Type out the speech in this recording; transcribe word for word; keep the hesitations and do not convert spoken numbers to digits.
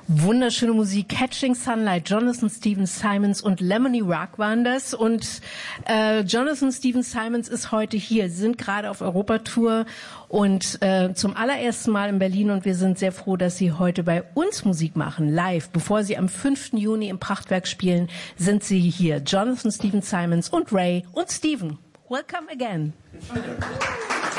Wunderschöne Musik, Catching Sunlight, Jonathan Stephen Simons und Lemony Rock waren das. Und äh, Jonathan Stephen Simons ist heute hier. Sie sind gerade auf Europatour und äh, zum allerersten Mal in Berlin. Und wir sind sehr froh, dass Sie heute bei uns Musik machen, live. Bevor Sie am fünften Juni im Prachtwerk spielen, sind Sie hier. Jonathan Stephen Simons und Ray und Stephen. Welcome again.